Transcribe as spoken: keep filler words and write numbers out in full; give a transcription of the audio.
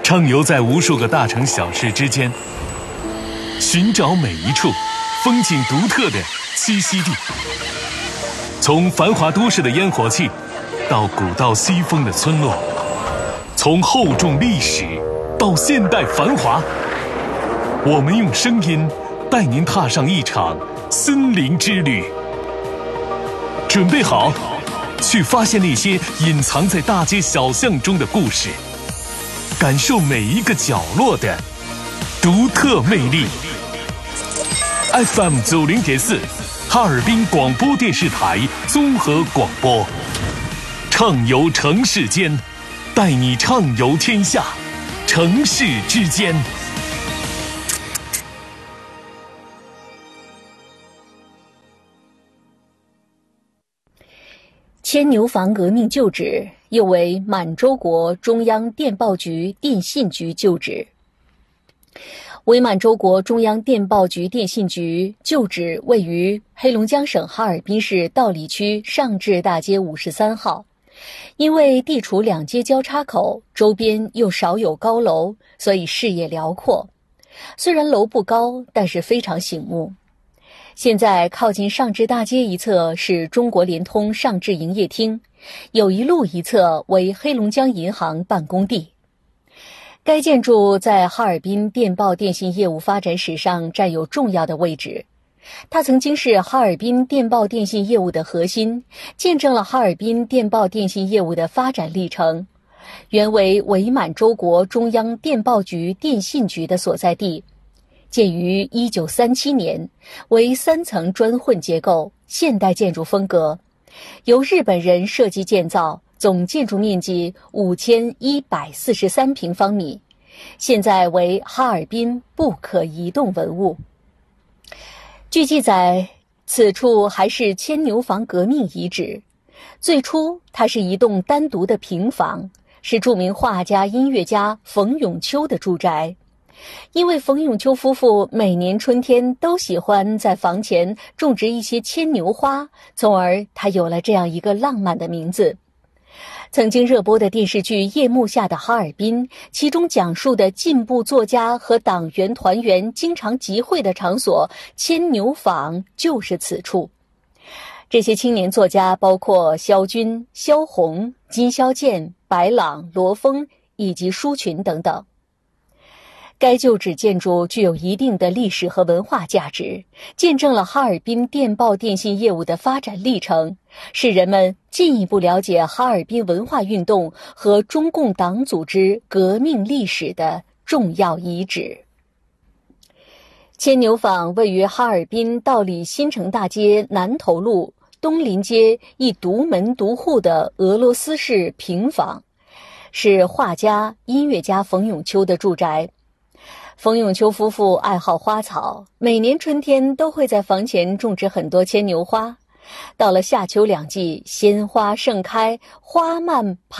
畅游在无数个大城小市之间，寻找每一处风景独特的栖息地。从繁华都市的烟火气，到古道西风的村落，从厚重历史到现代繁华，我们用声音带您踏上一场森林之旅。准备好，去发现那些隐藏在大街小巷中的故事，感受每一个角落的独特魅力。F M 九零点四，哈尔滨广播电视台综合广播，畅游城市间，带你畅游天下，城市之间。 牵牛坊革命旧址，又为满洲国中央电报局电信局旧址。伪满洲国中央电报局电信局旧址位于黑龙江省哈尔滨市道里区上至大街五十三号。因为地处两街交叉口，周边又少有高楼，所以视野辽阔。虽然楼不高，但是非常醒目。现在靠近上至大街一侧是中国联通上至营业厅，友谊路一侧为黑龙江银行办公地。该建筑在哈尔滨电报电信业务发展史上占有重要的位置。它曾经是哈尔滨电报电信业务的核心，见证了哈尔滨电报电信业务的发展历程。原为伪满洲国中央电报局电信局的所在地，建于一九三七年，为三层砖混结构，现代建筑风格，由日本人设计建造，总建筑面积五千一百四十三平方米，现在为哈尔滨不可移动文物。据记载，此处还是牵牛坊革命遗址。最初，它是一栋单独的平房，是著名画家、音乐家冯永秋的住宅。因为冯永秋夫妇每年春天都喜欢在房前种植一些牵牛花，从而他有了这样一个浪漫的名字。曾经热播的电视剧《夜幕下的哈尔滨》，其中讲述的进步作家和党员团员经常集会的场所牵牛坊就是此处。这些青年作家包括萧军、萧红、金萧剑、白朗、罗峰以及舒群等等。该旧址建筑具有一定的历史和文化价值，见证了哈尔滨电报电信业务的发展历程，是人们进一步了解哈尔滨文化运动和中共党组织革命历史的重要遗址。牵牛坊位于哈尔滨道里新城大街南头路东临街一独门独户的俄罗斯式平房，是画家、音乐家冯永秋的住宅。冯永秋夫妇爱好花草，每年春天都会在房前种植很多牵牛花。到了夏秋两季，鲜花盛开，花漫